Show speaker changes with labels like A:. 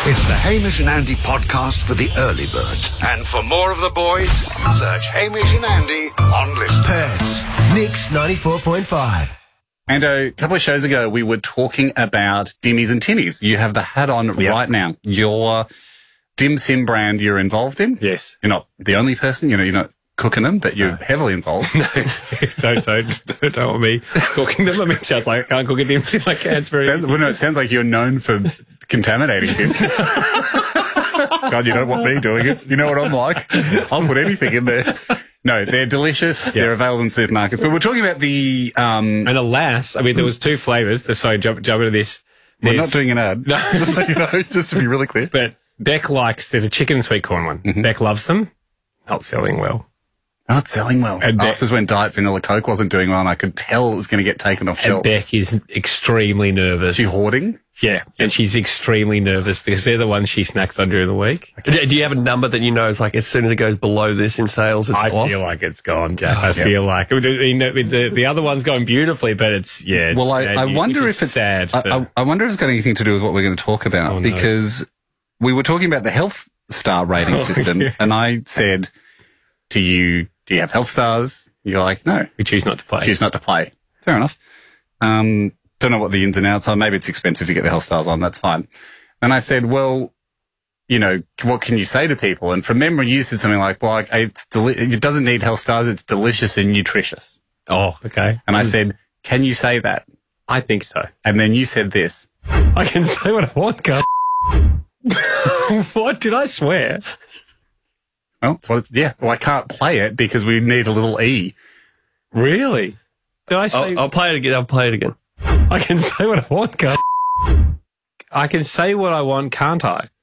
A: It's the Hamish and Andy podcast for the early birds. And for more of the boys, search Hamish and Andy on Listen.
B: Perth's Mix 94.5.
C: And a couple of shows ago, we were talking about dimmies and tinnies. You have the hat on right now. Your dim sim brand you're involved in.
D: Yes.
C: You're not the only person, you're not cooking them, but you're heavily involved.
D: don't want me cooking them. I mean, it sounds like I can't cook a dim sim. I can't. It's very easy.
C: Well, no, it sounds like you're known for contaminating things. God, you don't want me doing it. You know what I'm like. I'll put anything in there. No, they're delicious. They're available in supermarkets. But we're talking about the...
D: And alas, I mean, there was two flavours. Sorry, jump into this.
C: We're not doing an ad.
D: No.
C: Just so you know, just to be really clear.
D: But Beck likes... There's a chicken and sweet corn one.
C: Mm-hmm.
D: Beck loves them. Not selling well.
C: Not selling well.
D: And
C: this is when Diet Vanilla Coke wasn't doing well, and I could tell it was going to get taken off shelf.
D: And Beck is extremely nervous.
C: Is she hoarding?
D: Yeah, and she's extremely nervous because they're the ones she snacks on during the week.
E: Okay. Do you have a number that you know is like as soon as it goes below this in sales, it's
D: I
E: off?
D: feel like it's gone, Jack. I feel like the other one's going beautifully, but it's
C: Well, I wonder if it's
D: sad.
C: I wonder if it's got anything to do with what we're going to talk about because we were talking about the health star rating system, and I said to you, "Do you have health stars?" You're like, "No,
D: we choose not to play."
C: Choose not to play. Fair enough. Don't know what the ins and outs are. Maybe it's expensive to get the health stars on. That's fine. And I said, well, you know, what can you say to people? And from memory, you said something like, well, it doesn't need health stars. It's delicious and nutritious.
D: Oh, okay.
C: And I said, can you say that?
D: I think so.
C: And then you said this.
D: I can say what I want, God. What? Did I swear?
C: Well, well, I can't play it because we need a little E.
D: Really? Did I say...
E: I'll play it again.
D: I can say what I want, God. I can say what I want, can't I?